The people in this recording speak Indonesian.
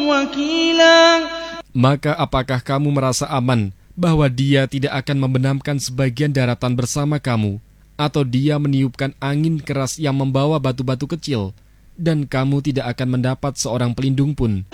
وكيلا. Maka apakah kamu merasa aman bahwa dia tidak akan membenamkan sebagian daratan bersama kamu, atau dia meniupkan angin keras yang membawa batu-batu kecil, dan kamu tidak akan mendapat seorang pelindung pun?